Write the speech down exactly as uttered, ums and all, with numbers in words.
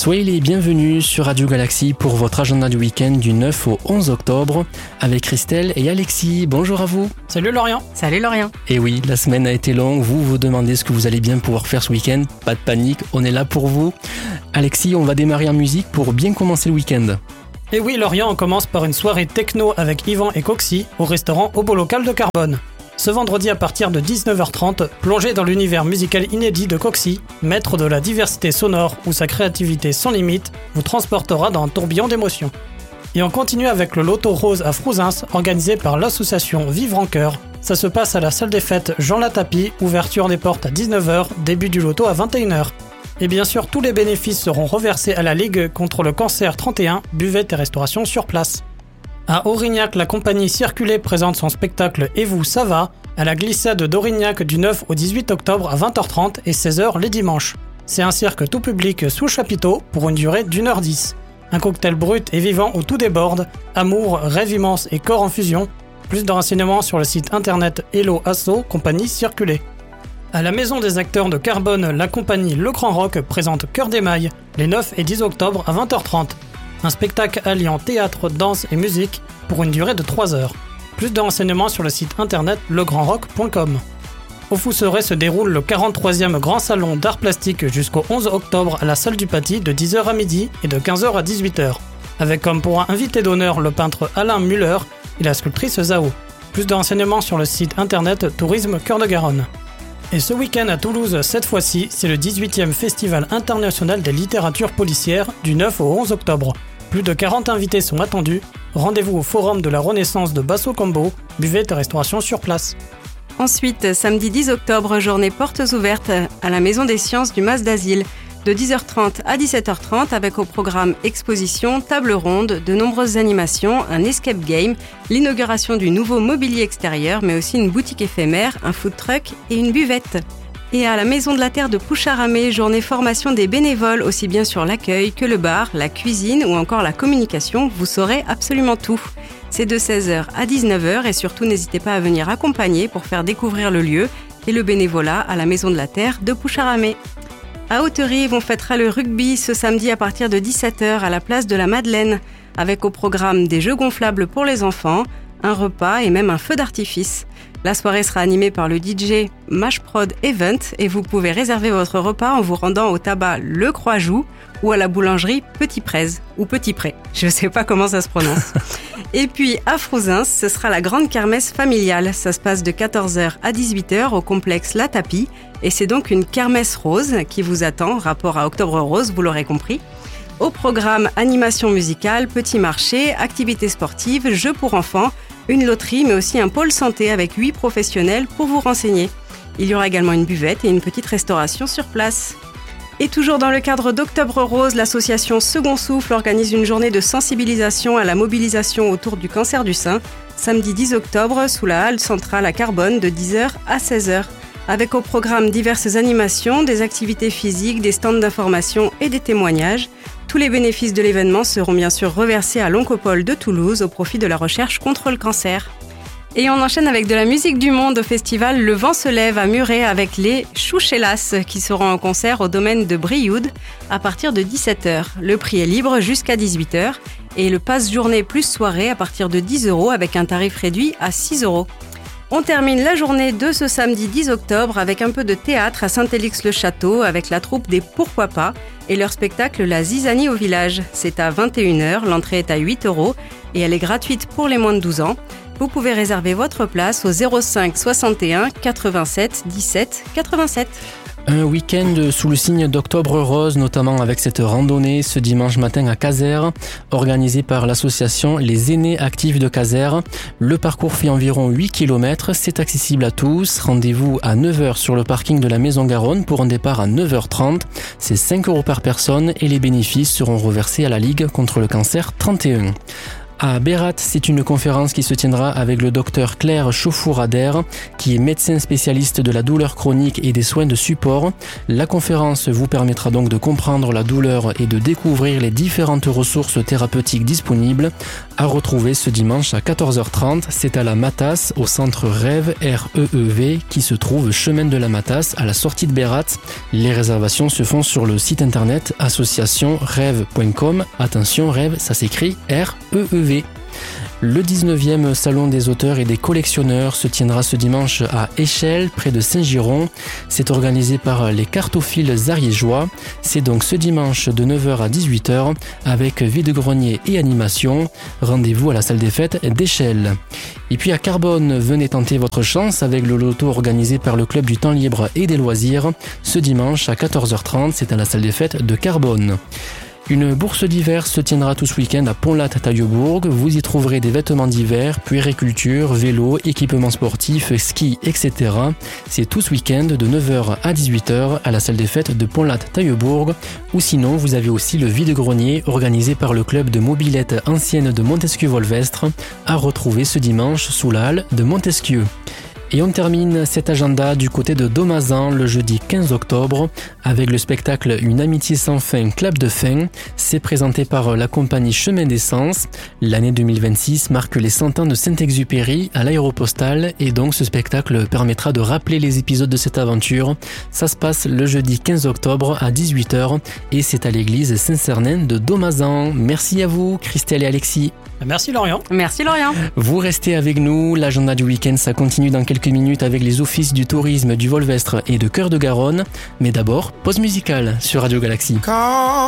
Soyez les bienvenus sur Radio Galaxie pour votre agenda du week-end du neuf au onze octobre avec Christelle et Alexis. Bonjour à vous. Salut Lorient. Salut Lorient. Et oui, la semaine a été longue, vous vous demandez ce que vous allez bien pouvoir faire ce week-end. Pas de panique, on est là pour vous. Alexis, on va démarrer en musique pour bien commencer le week-end. Et oui Lorient, on commence par une soirée techno avec Yvan et Coxy au restaurant Au Beau Local de Carbone. Ce vendredi à partir de dix-neuf heures trente, plongez dans l'univers musical inédit de Coxy, maître de la diversité sonore où sa créativité sans limite vous transportera dans un tourbillon d'émotions. Et on continue avec le Loto Rose à Frouzins, organisé par l'association Vivre en Cœur. Ça se passe à la salle des fêtes Jean Latapie, ouverture des portes à dix-neuf heures, début du loto à vingt et une heures. Et bien sûr, tous les bénéfices seront reversés à la Ligue contre le cancer trente et un, buvette et restauration sur place. À Aurignac, la compagnie Circuler présente son spectacle Et vous, ça va à la glissade d'Aurignac du neuf au dix-huit octobre à vingt heures trente et seize heures les dimanches. C'est un cirque tout public sous chapiteau pour une durée d'une heure dix. Un cocktail brut et vivant où tout déborde, amour, rêve immense et corps en fusion. Plus de renseignements sur le site internet Hello Asso, compagnie Circuler. À la Maison des Acteurs de Carbone, la compagnie Le Grand Rock présente Cœur d'émail les neuf et dix octobre à vingt heures trente. Un spectacle alliant théâtre, danse et musique pour une durée de trois heures. Plus de renseignements sur le site internet le grand rock point com. Au Fousseret se déroule le quarante-troisième Grand Salon d'Art Plastique jusqu'au onze octobre à la salle du Paty de dix heures à midi et de quinze heures à dix-huit heures. Avec comme pour invité d'honneur le peintre Alain Muller et la sculptrice Zao. Plus de renseignements sur le site internet Tourisme Cœur de Garonne. Et ce week-end à Toulouse, cette fois-ci, c'est le dix-huitième Festival international des littératures policières du neuf au onze octobre. Plus de quarante invités sont attendus. Rendez-vous au Forum de la Renaissance de Basso Combo, buvette et restauration sur place. Ensuite, samedi dix octobre, journée portes ouvertes à la Maison des Sciences du Mas d'Asile, de dix heures trente à dix-sept heures trente avec au programme exposition, table ronde, de nombreuses animations, un escape game, l'inauguration du nouveau mobilier extérieur, mais aussi une boutique éphémère, un food truck et une buvette. Et à la Maison de la Terre de Poucharamé, journée formation des bénévoles, aussi bien sur l'accueil que le bar, la cuisine ou encore la communication, vous saurez absolument tout. C'est de seize heures à dix-neuf heures et surtout n'hésitez pas à venir accompagner pour faire découvrir le lieu et le bénévolat à la Maison de la Terre de Poucharamé. À Haute-Rive, on fêtera le rugby ce samedi à partir de dix-sept heures à la place de la Madeleine, avec au programme des jeux gonflables pour les enfants, un repas et même un feu d'artifice. La soirée sera animée par le D J Mashprod Event et vous pouvez réserver votre repas en vous rendant au tabac Le Croix-Joux ou à la boulangerie Petit Prez ou Petit Pré. Je ne sais pas comment ça se prononce. Et puis à Frouzins, ce sera la grande kermesse familiale. Ça se passe de quatorze heures à dix-huit heures au complexe La Tapie et c'est donc une kermesse rose qui vous attend, rapport à Octobre Rose, vous l'aurez compris. Au programme animation musicale, petit marché, activités sportives, jeux pour enfants, une loterie mais aussi un pôle santé avec huit professionnels pour vous renseigner. Il y aura également une buvette et une petite restauration sur place. Et toujours dans le cadre d'Octobre Rose, l'association Second Souffle organise une journée de sensibilisation à la mobilisation autour du cancer du sein, samedi dix octobre sous la halle centrale à Carbone de dix heures à seize heures. Avec au programme diverses animations, des activités physiques, des stands d'information et des témoignages. Tous les bénéfices de l'événement seront bien sûr reversés à l'Oncopole de Toulouse au profit de la recherche contre le cancer. Et on enchaîne avec de la musique du monde au festival Le Vent se lève à Muret avec les Chouchellas qui seront en concert au domaine de Brioude à partir de dix-sept heures. Le prix est libre jusqu'à dix-huit heures et le pass journée plus soirée à partir de dix euros avec un tarif réduit à six euros. On termine la journée de ce samedi dix octobre avec un peu de théâtre à Saint-Élix-le-Château avec la troupe des Pourquoi pas et leur spectacle La Zizanie au village. C'est à vingt et une heures, l'entrée est à huit euros et elle est gratuite pour les moins de douze ans. Vous pouvez réserver votre place au zéro cinq soixante et un quatre-vingt-sept dix-sept quatre-vingt-sept. Un week-end sous le signe d'Octobre Rose, notamment avec cette randonnée ce dimanche matin à Casères, organisée par l'association Les Aînés Actifs de Casères. Le parcours fait environ huit kilomètres, c'est accessible à tous. Rendez-vous à neuf heures sur le parking de la Maison Garonne pour un départ à neuf heures trente. C'est cinq euros par personne et les bénéfices seront reversés à la Ligue contre le cancer trente et un. À Bérat, c'est une conférence qui se tiendra avec le docteur Claire Chauffour-Ader, qui est médecin spécialiste de la douleur chronique et des soins de support. La conférence vous permettra donc de comprendre la douleur et de découvrir les différentes ressources thérapeutiques disponibles. À retrouver ce dimanche à quatorze heures trente, c'est à la Matasse, au centre Rêve, R E E V, qui se trouve chemin de la Matasse, à la sortie de Bérat. Les réservations se font sur le site internet association rêve point com. Attention, Rêve, ça s'écrit R E E V. Le dix-neuvième Salon des auteurs et des collectionneurs se tiendra ce dimanche à Échelle, près de Saint-Giron. C'est organisé par les cartophiles ariégeois. C'est donc ce dimanche de neuf heures à dix-huit heures avec vide-grenier et animation. Rendez-vous à la salle des fêtes d'Échelle. Et puis à Carbone, venez tenter votre chance avec le loto organisé par le Club du temps libre et des loisirs. Ce dimanche à quatorze heures trente, c'est à la salle des fêtes de Carbone. Une bourse d'hiver se tiendra tout ce week-end à Pont-Latte-Taillebourg. Vous y trouverez des vêtements d'hiver, puériculture, vélo, équipements sportifs, ski, et cetera. C'est tout ce week-end de neuf heures à dix-huit heures à la salle des fêtes de Pont-Latte-Taillebourg. Ou sinon, vous avez aussi le vide-grenier organisé par le club de mobilette ancienne de Montesquieu-Volvestre à retrouver ce dimanche sous la halle de Montesquieu. Et on termine cet agenda du côté de Domazan le jeudi quinze octobre avec le spectacle Une amitié sans fin, clap de fin. C'est présenté par la compagnie Chemin d'Essence. L'année deux mille vingt-six marque les cent ans de Saint-Exupéry à l'Aéropostale et donc ce spectacle permettra de rappeler les épisodes de cette aventure. Ça se passe le jeudi quinze octobre à dix-huit heures et c'est à l'église Saint-Cernin de Domazan. Merci à vous, Christelle et Alexis. Merci Lorient. Merci Lorient. Vous restez avec nous, l'agenda du week-end ça continue dans quelques minutes avec les offices du tourisme du Volvestre et de Cœur de Garonne. Mais d'abord, pause musicale sur Radio Galaxy.